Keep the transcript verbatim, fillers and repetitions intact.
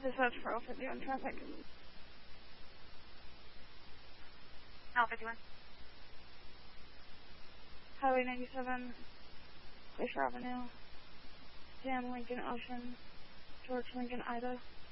Dispatch for Alpha fifty on traffic. Alpha fifty-one. Highway ninety-seven, Glacier Avenue, Sam Lincoln Ocean, George Lincoln Ida.